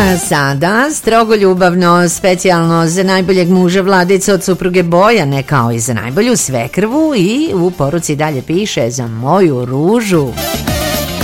A sada strogo ljubavno, specijalno za najboljeg muža Vladica od supruge Bojane, kao i za najbolju svekrvu, i u poruci dalje piše: za moju ružu.